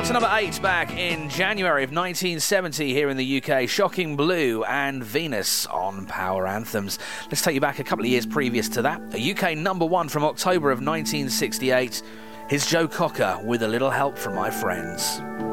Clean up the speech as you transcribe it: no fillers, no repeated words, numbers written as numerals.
to number 8 back in January of 1970 here in the UK. Shocking Blue and Venus on Power Anthems. Let's take you back a couple of years previous to that. A UK number 1 from October of 1968. Here's Joe Cocker with A Little Help from My Friends.